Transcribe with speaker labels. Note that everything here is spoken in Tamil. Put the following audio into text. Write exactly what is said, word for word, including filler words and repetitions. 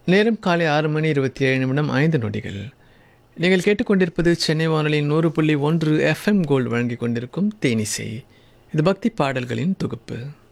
Speaker 1: நேரம் காலை ஆறு மணி இருபத்தி ஏழு நிமிடம் ஐந்து நொடிகள். நீங்கள் கேட்டுக்கொண்டிருப்பது சென்னை வானொலியின் நூறு புள்ளி ஒன்று எஃப்எம் கோல்டு வழங்கிக் கொண்டிருக்கும் தேனிசை. இது பக்தி பாடல்களின் தொகுப்பு.